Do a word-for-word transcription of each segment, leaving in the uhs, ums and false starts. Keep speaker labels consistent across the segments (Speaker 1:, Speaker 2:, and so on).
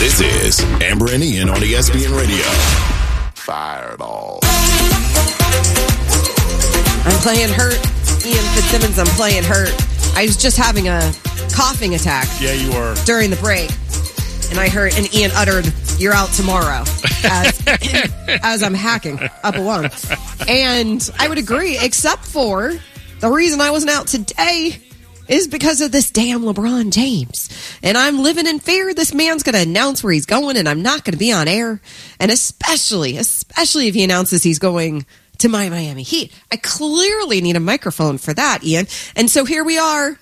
Speaker 1: This is Amber and Ian on E S P N Radio. Fireball.
Speaker 2: I'm playing hurt. Ian Fitzsimmons, I'm playing hurt. I was just having a coughing attack.
Speaker 3: Yeah, you were.
Speaker 2: During the break. And I heard, and Ian uttered, "You're out tomorrow," as, as I'm hacking up a lung. And I would agree, except for the reason I wasn't out today is because of this damn LeBron James. And I'm living in fear this man's going to announce where he's going, and I'm not going to be on air. And especially, especially if he announces he's going to my Miami Heat. I clearly need a microphone for that, Ian. And so here we are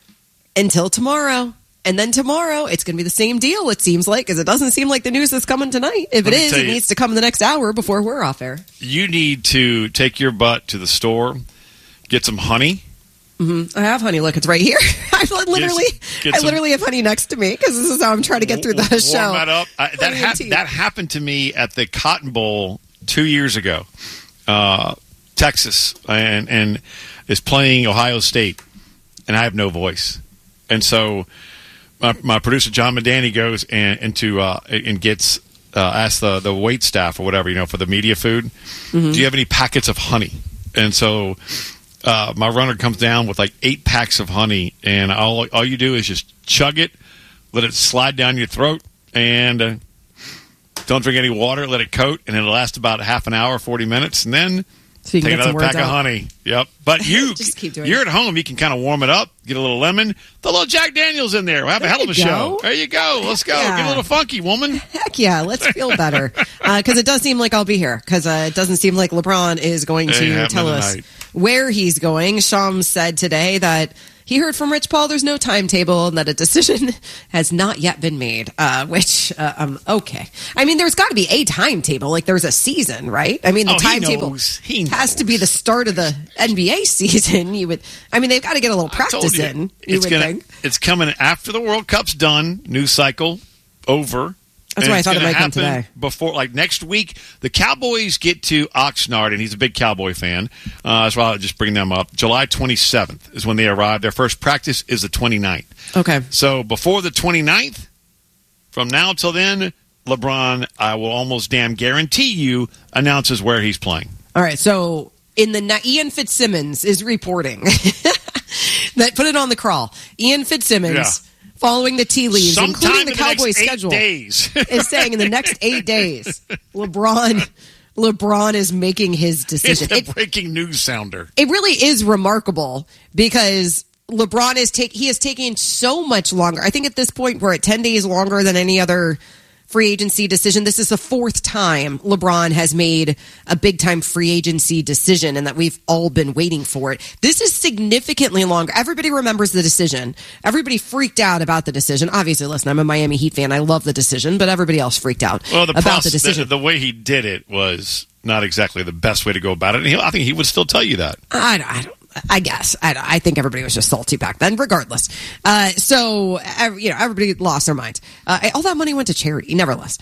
Speaker 2: until tomorrow. And then tomorrow, it's going to be the same deal, it seems like, because it doesn't seem like the news is coming tonight. If it is, it needs to come in the next hour before we're off air.
Speaker 3: You need to take your butt to the store, get some honey.
Speaker 2: Mm-hmm. I have honey. Look, it's right here. I literally, get, get I literally have honey next to me because this is how I'm trying to get through the
Speaker 3: warm
Speaker 2: show.
Speaker 3: Warm that up. I, that, hap- that happened to me at the Cotton Bowl two years ago. Uh, Texas and and is playing Ohio State, and I have no voice, and so my, my producer John Madani goes and into uh, and gets uh, asks the the wait staff or whatever, you know, for the media food, mm-hmm. do you have any packets of honey? And so uh, my runner comes down with like eight packs of honey, and all all you do is just chug it, let it slide down your throat, and uh, don't drink any water, let it coat, and it'll last about half an hour, forty minutes, and then
Speaker 2: so you can
Speaker 3: take
Speaker 2: get
Speaker 3: another pack out. Of honey. Yep. But you,
Speaker 2: just keep doing
Speaker 3: you're
Speaker 2: it.
Speaker 3: At home. You can kind of warm it up, get a little lemon, the little Jack Daniels in there. We'll have
Speaker 2: there
Speaker 3: a hell of a
Speaker 2: go.
Speaker 3: show. There you go. Let's go.
Speaker 2: Yeah.
Speaker 3: Get a little funky, woman.
Speaker 2: Heck yeah. Let's feel better. Because uh, it does seem like I'll be here. Because uh, it doesn't seem like LeBron is going to tell us where he's going. Shams said today that he heard from Rich Paul there's no timetable and that a decision has not yet been made, uh, which, uh, um, okay. I mean, there's got to be a timetable. Like, there's a season, right? I mean, the
Speaker 3: oh,
Speaker 2: timetable
Speaker 3: he knows. He knows.
Speaker 2: has to be the start of the N B A season. You would, I mean, they've got to get a little practice
Speaker 3: you,
Speaker 2: in, you
Speaker 3: it's
Speaker 2: would
Speaker 3: gonna,
Speaker 2: think.
Speaker 3: It's coming after the World Cup's done, news cycle over.
Speaker 2: That's why I thought it might come today.
Speaker 3: Before, like next week, the Cowboys get to Oxnard, and he's a big Cowboy fan. Uh, that's why I'll just bring them up. July twenty-seventh is when they arrive. Their first practice is the twenty-ninth.
Speaker 2: Okay.
Speaker 3: So before the twenty-ninth, from now till then, LeBron, I will almost damn guarantee you, announces where he's playing.
Speaker 2: All right. So in the Ian Fitzsimmons is reporting that put it on the crawl. Ian Fitzsimmons.
Speaker 3: Yeah.
Speaker 2: Following the tea leaves,
Speaker 3: Sometime
Speaker 2: including the,
Speaker 3: the
Speaker 2: Cowboys'
Speaker 3: eight
Speaker 2: schedule,
Speaker 3: days.
Speaker 2: is saying in the next eight days, LeBron, LeBron is making his decision.
Speaker 3: It's the
Speaker 2: it,
Speaker 3: breaking news sounder.
Speaker 2: It really is remarkable because LeBron is take he is taking so much longer. I think at this point we're at ten days longer than any other free agency decision. This is the fourth time LeBron has made a big-time free agency decision and that we've all been waiting for it. This is significantly longer. Everybody remembers the decision. Everybody freaked out about the decision. Obviously, listen, I'm a Miami Heat fan. I love the decision, but everybody else freaked out
Speaker 3: well, the
Speaker 2: about
Speaker 3: process,
Speaker 2: the decision.
Speaker 3: The, the way he did it was not exactly the best way to go about it. And he, I think he would still tell you that.
Speaker 2: I, I don't. I guess. I, I think everybody was just salty back then, regardless. Uh, so, you know, everybody lost their minds. Uh, all that money went to charity, nevertheless.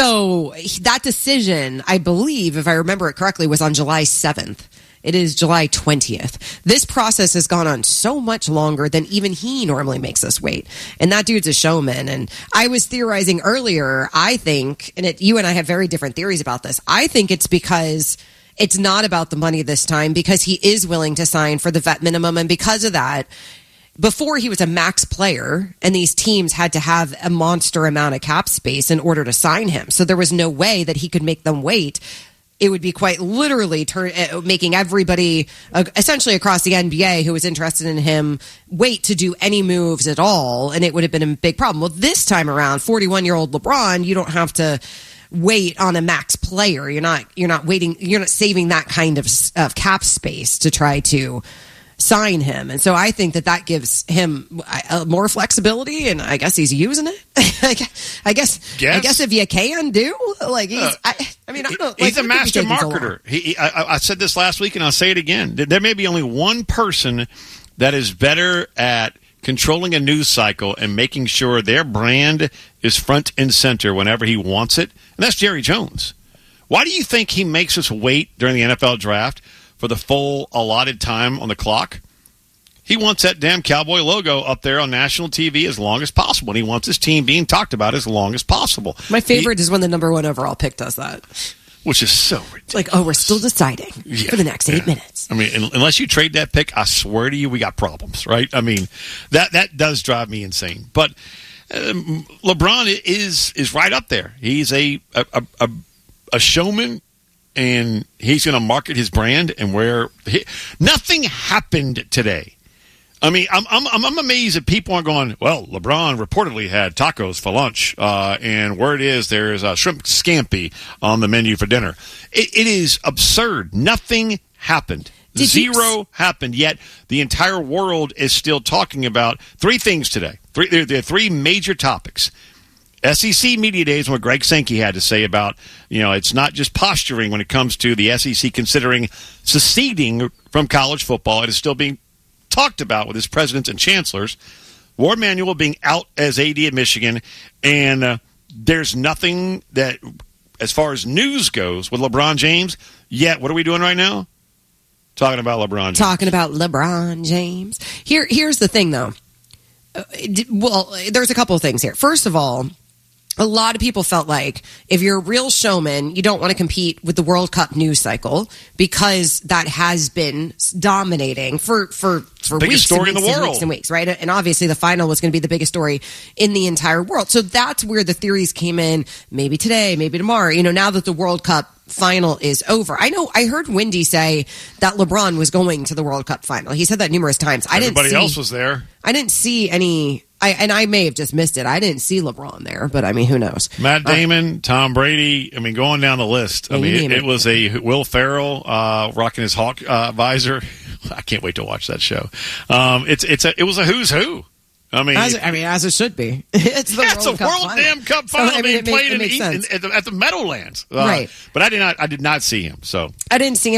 Speaker 2: So that decision, I believe, if I remember it correctly, was on July seventh. It is July twentieth. This process has gone on so much longer than even he normally makes us wait. And that dude's a showman. And I was theorizing earlier, I think, and it, you and I have very different theories about this. I think it's because it's not about the money this time because he is willing to sign for the vet minimum. And because of that, before he was a max player and these teams had to have a monster amount of cap space in order to sign him. So there was no way that he could make them wait. It would be quite literally turn, uh, making everybody uh, essentially across the N B A who was interested in him wait to do any moves at all. And it would have been a big problem. Well, this time around, forty-one-year-old LeBron, you don't have to wait on a max player. You're not, you're not waiting, you're not saving that kind of, of cap space to try to sign him. And so I think that that gives him uh, more flexibility, and I guess he's using it. I guess, I guess,
Speaker 3: Guess.
Speaker 2: I guess if you can do, like, he's, uh, I, I mean, I don't like,
Speaker 3: he's a master marketer. He, he, I, I said this last week and I'll say it again. There may be only one person that is better at controlling a news cycle and making sure their brand is front and center whenever he wants it, and that's Jerry Jones. Why do you think he makes us wait during the N F L draft for the full allotted time on the clock? He wants that damn cowboy logo up there on national T V as long as possible. And he wants his team being talked about as long as possible.
Speaker 2: My favorite he, is when the number one overall pick does that.
Speaker 3: Which is so ridiculous.
Speaker 2: Like, oh, we're still deciding yeah, for the next eight
Speaker 3: yeah.
Speaker 2: minutes.
Speaker 3: I mean, unless you trade that pick, I swear to you, we got problems, right? I mean, that that does drive me insane. But um, LeBron is is right up there. He's a a, a, a showman. And he's going to market his brand and where he, nothing happened today. I mean, I'm, I'm I'm amazed that people are going, well, LeBron reportedly had tacos for lunch, uh, and word is there's a shrimp scampi on the menu for dinner. It, it is absurd. Nothing happened. Did Zero you... happened, yet the entire world is still talking about three things today. Three, there, there are three major topics. S E C Media Days, what Greg Sankey had to say about, you know, it's not just posturing when it comes to the S E C considering seceding from college football. It is still being talked about with its presidents and chancellors. Warde Manuel being out as A D at Michigan, and uh, there's nothing that, as far as news goes, with LeBron James, yet what are we doing right now? Talking about LeBron James.
Speaker 2: Talking about LeBron James. Here, Here's the thing, though. Uh, well, there's a couple of things here. First of all, a lot of people felt like if you're a real showman, you don't want to compete with the World Cup news cycle because that has been dominating for for for
Speaker 3: biggest
Speaker 2: weeks,
Speaker 3: story
Speaker 2: and weeks,
Speaker 3: in the
Speaker 2: and
Speaker 3: world.
Speaker 2: weeks and weeks, right? And obviously, the final was going to be the biggest story in the entire world. So that's where the theories came in. Maybe today, maybe tomorrow. You know, now that the World Cup final is over, I know I heard Wendy say that LeBron was going to the World Cup final. He said that numerous times. I didn't.
Speaker 3: Everybody
Speaker 2: see,
Speaker 3: else was there.
Speaker 2: I didn't see any. I, and I may have just missed it. I didn't see LeBron there, but I mean, who knows?
Speaker 3: Matt Damon, uh, Tom Brady. I mean, going down the list. I mean, it, it was a Will Ferrell uh, rocking his hawk uh, visor. I can't wait to watch that show. Um, it's it's a, it was a who's who. I mean,
Speaker 2: as, I mean, as it should be. It's the
Speaker 3: yeah, it's a
Speaker 2: World,
Speaker 3: World Damn Cup final
Speaker 2: so, I mean,
Speaker 3: being
Speaker 2: it
Speaker 3: played
Speaker 2: make,
Speaker 3: in,
Speaker 2: it
Speaker 3: in, at, the, at the Meadowlands, uh,
Speaker 2: right?
Speaker 3: But I did not, I did not see him. So
Speaker 2: I didn't see him.